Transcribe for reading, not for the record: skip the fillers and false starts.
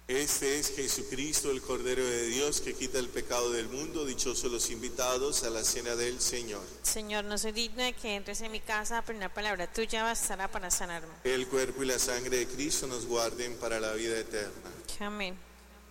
Este es Jesucristo, el Cordero de Dios, que quita el pecado del mundo. Dichosos los invitados a la cena del Señor. Señor, no soy digno de que entres en mi casa, pero una palabra tuya bastará para sanarme. El cuerpo y la sangre de Cristo nos guarden para la vida eterna. Amén.